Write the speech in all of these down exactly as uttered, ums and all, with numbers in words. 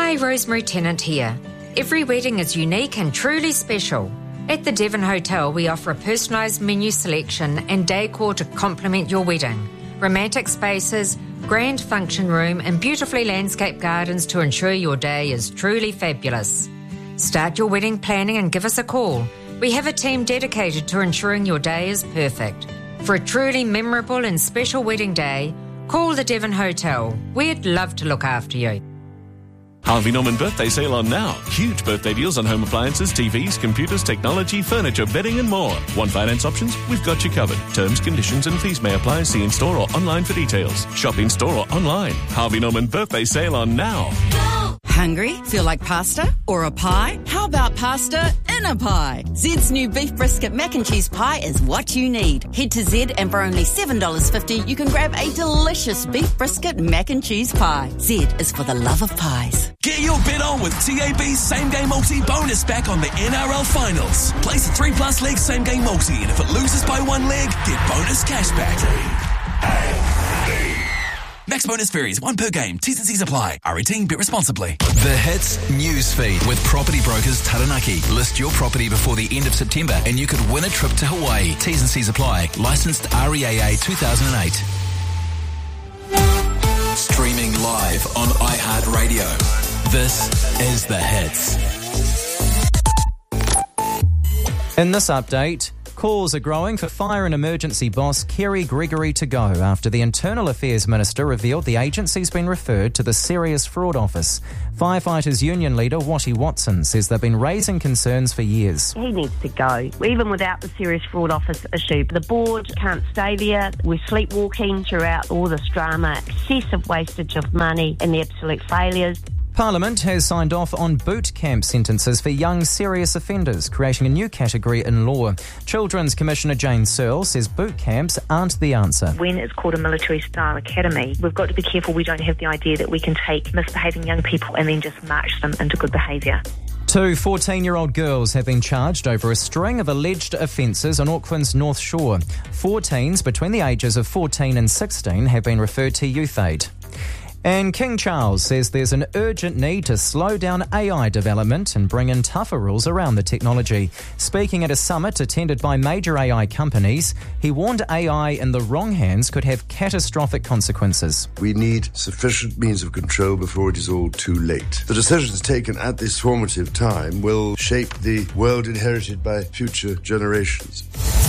Hi, Rosemary Tennant here. Every wedding is unique and truly special. At the Devon Hotel, we offer a personalised menu selection and decor to complement your wedding. Romantic spaces, grand function room and beautifully landscaped gardens to ensure your day is truly fabulous. Start your wedding planning and give us a call. We have a team dedicated to ensuring your day is perfect. For a truly memorable and special wedding day, call the Devon Hotel. We'd love to look after you. Harvey Norman birthday sale on now. Huge birthday deals on home appliances, T Vs, computers, technology, furniture, bedding and more. Want finance options? We've got you covered. Terms, conditions and fees may apply. See in store or online for details. Shop in store or online. Harvey Norman birthday sale on now. Hungry? Feel like pasta? Or a pie? How about pasta in a pie? Zed's new beef brisket mac and cheese pie is what you need. Head to Zed and for only seven dollars fifty you can grab a delicious beef brisket mac and cheese pie. Zed is for the love of pies. Get your bet on with T A B's Same Game Multi bonus back on the N R L Finals. Place a three plus leg Same Game Multi and if it loses by one leg, get bonus cash back. Max bonus varies, one per game. T's and C's apply. R eighteen, bet responsibly. The Hits Newsfeed with Property Brokers Taranaki. List your property before the end of September and you could win a trip to Hawaii. T's and C's apply. Licensed R E A A two thousand eight. Streaming live on iHeartRadio. This is The Hits. In this update, calls are growing for fire and emergency boss Kerry Gregory to go after the Internal Affairs Minister revealed the agency's been referred to the Serious Fraud Office. Firefighters Union leader Watty Watson says they've been raising concerns for years. He needs to go. Even without the Serious Fraud Office issue, the board can't stay there. We're sleepwalking throughout all this drama, excessive wastage of money and the absolute failures. Parliament has signed off on boot camp sentences for young serious offenders, creating a new category in law. Children's Commissioner Jane Searle says boot camps aren't the answer. When it's called a military-style academy, we've got to be careful we don't have the idea that we can take misbehaving young people and then just march them into good behaviour. Two fourteen-year-old girls have been charged over a string of alleged offences on Auckland's North Shore. Four teens between the ages of fourteen and sixteen have been referred to Youth Aid. And King Charles says there's an urgent need to slow down A I development and bring in tougher rules around the technology. Speaking at a summit attended by major A I companies, he warned A I in the wrong hands could have catastrophic consequences. We need sufficient means of control before it is all too late. The decisions taken at this formative time will shape the world inherited by future generations.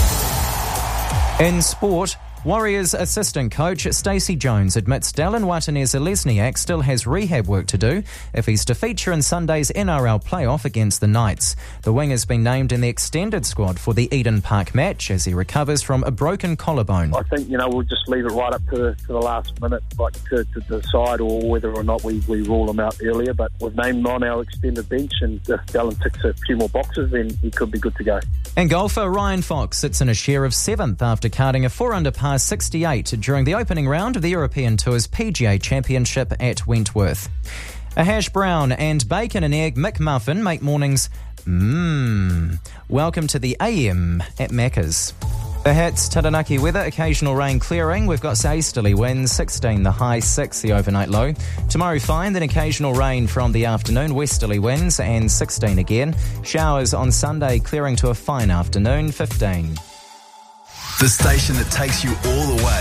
In sport, Warriors assistant coach Stacey Jones admits Dallin Watene-Zelezniak still has rehab work to do if he's to feature in Sunday's N R L playoff against the Knights. The wing has been named in the extended squad for the Eden Park match as he recovers from a broken collarbone. I think, you know, we'll just leave it right up to, to the last minute like to, to decide or whether or not we, we rule him out earlier. But we've named him on our extended bench, and if Dallin ticks a few more boxes, then he could be good to go. And golfer Ryan Fox sits in a share of seventh after carding a four under par sixty-eight during the opening round of the European Tour's P G A Championship at Wentworth. A hash brown and bacon and egg McMuffin make mornings mmm. Welcome to the A M at Macca's. The Hits, Taranaki weather, occasional rain clearing. We've got easterly winds, sixteen the high, six the overnight low. Tomorrow fine, then occasional rain from the afternoon, westerly winds and sixteen again. Showers on Sunday, clearing to a fine afternoon, fifteen. The station that takes you all the way.